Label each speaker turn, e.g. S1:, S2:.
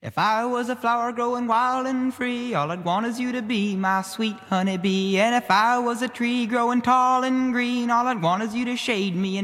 S1: If I was a flower growing wild and free, all I'd want is you to be my sweet honeybee. And if I was a tree growing tall and green, all I'd want is you to shade me and